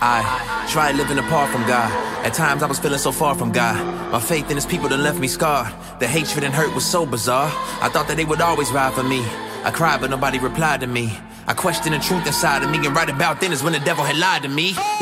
I tried living apart from God. At times I was feeling so far from God. My faith in his people done left me scarred. The hatred and hurt was so bizarre. I thought that they would always ride for me. I cried but nobody replied to me. I questioned the truth inside of me, and right about then is when the devil had lied to me.